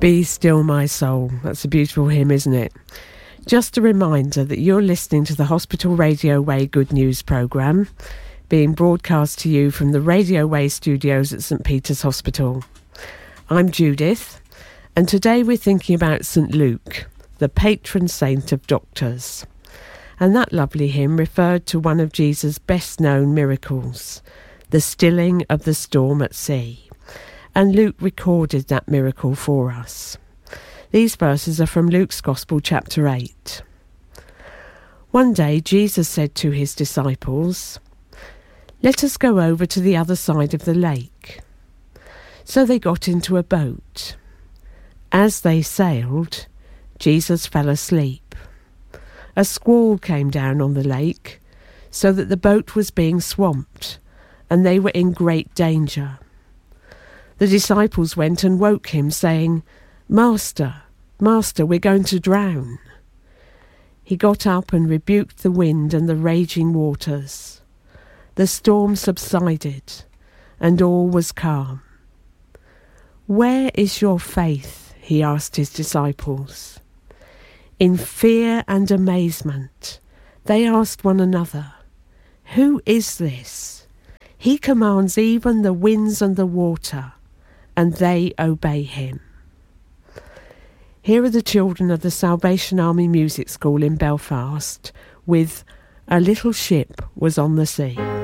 Be still, my soul. That's a beautiful hymn, isn't it? Just a reminder that you're listening to the Hospital Radio Way Good News programme, being broadcast to you from the Radio Way studios at St Peter's Hospital. I'm Judith, and today we're thinking about St Luke, the patron saint of doctors. And that lovely hymn referred to one of Jesus' best-known miracles, the stilling of the storm at sea. And Luke recorded that miracle for us. These verses are from Luke's Gospel, chapter 8. One day Jesus said to his disciples, "Let us go over to the other side of the lake." So they got into a boat. As they sailed, Jesus fell asleep. A squall came down on the lake, so that the boat was being swamped, and they were in great danger. The disciples went and woke him, saying, "Master, Master, we're going to drown." He got up and rebuked the wind and the raging waters. The storm subsided, and all was calm. "Where is your faith?" he asked his disciples. In fear and amazement, they asked one another, "Who is this? He commands even the winds and the water, and they obey him." Here are the children of the Salvation Army Music School in Belfast with "A Little Ship Was on the Sea."